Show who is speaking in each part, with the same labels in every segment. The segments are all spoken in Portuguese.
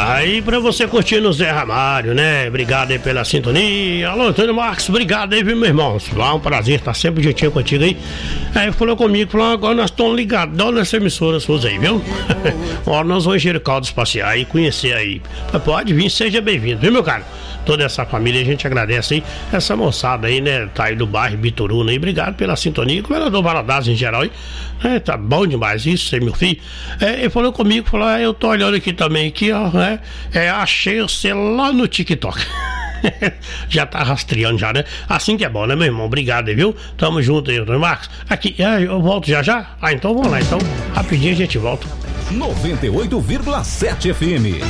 Speaker 1: Aí pra você curtir no Zé Ramalho, né? Obrigado aí pela sintonia. Alô, Antônio Marcos, obrigado aí, viu, meu irmão? É um prazer estar sempre juntinho contigo aí. Aí falou comigo, falou, agora nós estamos ligados nessa emissora suas aí, viu? Ó, nós vamos encher o caldo espacial e conhecer aí. Pode vir, seja bem-vindo, viu, meu caro? Toda essa família, a gente agradece aí. Essa moçada aí, né? Tá aí do bairro Bituruna aí. Obrigado pela sintonia. Governador Valadares em geral aí. Tá bom demais isso, meu filho. Ele falou comigo, falou, eu tô olhando aqui também, aqui, ó, né? Achei você lá no TikTok. Já tá rastreando já, né? Assim que é bom, né, meu irmão? Obrigado aí, viu? Tamo junto aí, Antônio Marcos. Aqui, eu volto já? Então vamos lá, então. Rapidinho a gente volta.
Speaker 2: 98,7 FM.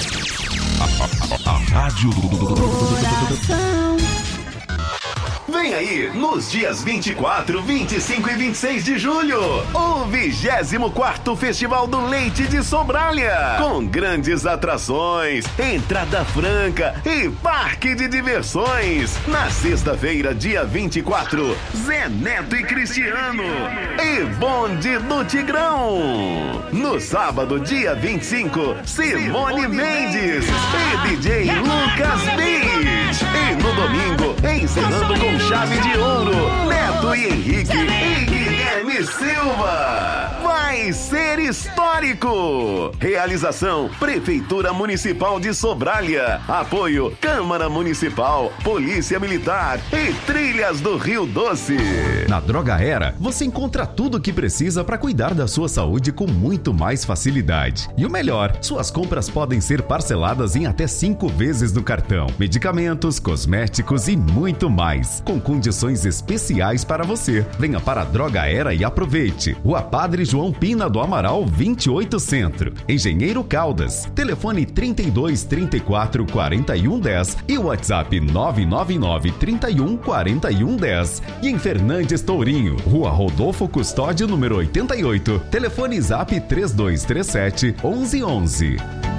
Speaker 2: A rádio do Vem aí, nos dias 24, 25 e 26 de julho, o 24º Festival do Leite de Sobralha, com grandes atrações, entrada franca e parque de diversões. Na sexta-feira, dia 24, Zé Neto e Cristiano e Bonde do Tigrão. No sábado, dia 25, Simone Mendes e DJ Lucas Beach. E no domingo, encerrando com chave de ouro, Neto e Henrique e Guilherme Silva. Vai ser histórico. Realização Prefeitura Municipal de Sobralha. Apoio Câmara Municipal, Polícia Militar e Trilhas do Rio Doce.
Speaker 3: Na Droga Era, você encontra tudo o que precisa para cuidar da sua saúde com muito mais facilidade. E o melhor, suas compras podem ser parceladas em até 5 vezes no cartão. Medicamentos, cosméticos e muito mais, com condições especiais para você. Venha para a Droga Era e aproveite. Rua Padre João Pina do Amaral, 28 Centro. Engenheiro Caldas. Telefone 32 34 41 10 e o WhatsApp 999 31 41 10. E em Fernandes Tourinho, Rua Rodolfo Custódio, número 88. Telefone Zap 3237 1111.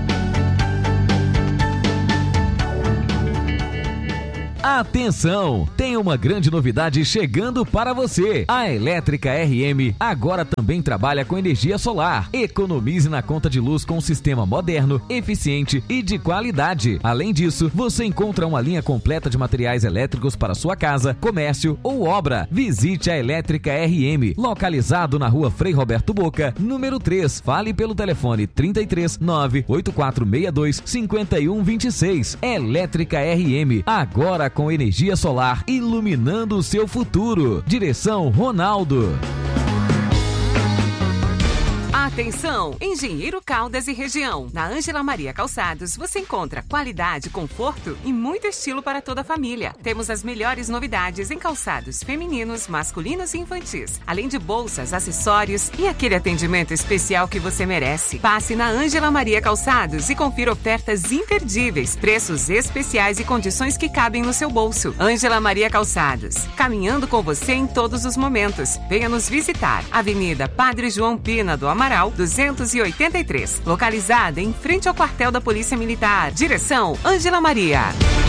Speaker 4: Atenção! Tem uma grande novidade chegando para você. A Elétrica RM agora também trabalha com energia solar. Economize na conta de luz com um sistema moderno, eficiente e de qualidade. Além disso, você encontra uma linha completa de materiais elétricos para sua casa, comércio ou obra. Visite a Elétrica RM, localizado na Rua Frei Roberto Boca, número 3. Fale pelo telefone 33 98462 5126. Elétrica RM, agora com energia solar, iluminando o seu futuro. Direção Ronaldo.
Speaker 5: Atenção, Engenheiro Caldas e região. Na Ângela Maria Calçados você encontra qualidade, conforto e muito estilo para toda a família. Temos as melhores novidades em calçados femininos, masculinos e infantis, além de bolsas, acessórios e aquele atendimento especial que você merece. Passe na Ângela Maria Calçados e confira ofertas imperdíveis, preços especiais e condições que cabem no seu bolso. Ângela Maria Calçados, caminhando com você em todos os momentos. Venha nos visitar. Avenida Padre João Pina do Amaral, 283, localizada em frente ao quartel da Polícia Militar. Direção Ângela Maria.